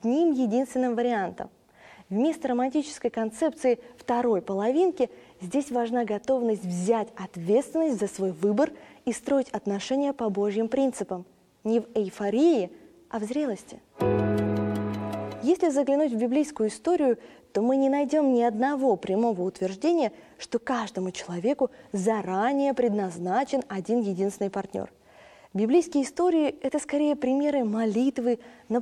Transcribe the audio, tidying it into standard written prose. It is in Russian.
одним единственным вариантом. Вместо романтической концепции второй половинки здесь важна готовность взять ответственность за свой выбор и строить отношения по Божьим принципам. Не в эйфории, а в зрелости. Если заглянуть в библейскую историю, то мы не найдем ни одного прямого утверждения, что каждому человеку заранее предназначен один единственный партнер. Библейские истории – это скорее примеры молитвы,